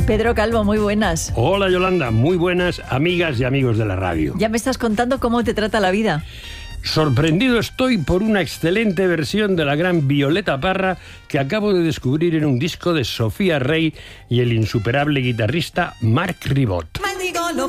Pedro Calvo, muy buenas. Hola Yolanda, muy buenas amigas y amigos de la radio. Ya me estás contando cómo te trata la vida. Sorprendido estoy por una excelente versión de la gran Violeta Parra que acabo de descubrir en un disco de Sofía Rey y el insuperable guitarrista Marc Ribot. Mendigo lo